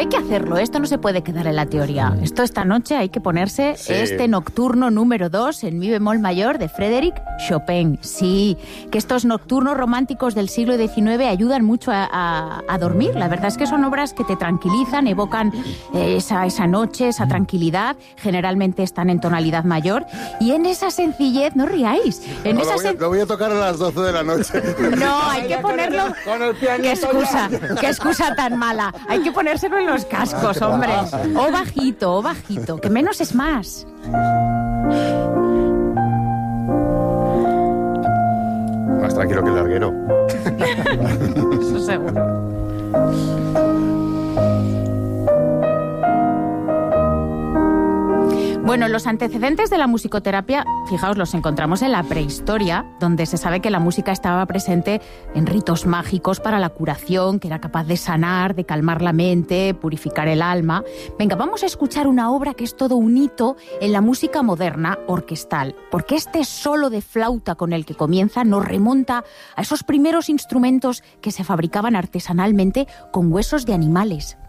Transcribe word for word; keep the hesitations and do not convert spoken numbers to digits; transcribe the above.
hay que hacerlo, esto no se puede quedar en la teoría. Esto esta noche hay que ponerse sí. este nocturno número dos en mi bemol mayor de Frédéric Chopin. Sí, que estos nocturnos románticos del siglo diecinueve ayudan mucho a, a, a dormir. La verdad es que son obras que te tranquilizan, evocan eh, esa, esa noche, esa tranquilidad. Generalmente están en tonalidad mayor y en esa sencillez, no ríais. En no, esa lo, voy a, sen... lo voy a tocar a las doce de la noche. No, hay que ponerlo... Con el pianito. ¡Qué excusa! ¡Qué excusa tan mala! Hay que ponérselo en los cascos, hombre. O bajito, o bajito, que menos es más. Más tranquilo que el larguero. Eso seguro. Bueno, los antecedentes de la musicoterapia, fijaos, los encontramos en la prehistoria, donde se sabe que la música estaba presente en ritos mágicos para la curación, que era capaz de sanar, de calmar la mente, purificar el alma. Venga, vamos a escuchar una obra que es todo un hito en la música moderna orquestal, porque este solo de flauta con el que comienza nos remonta a esos primeros instrumentos que se fabricaban artesanalmente con huesos de animales.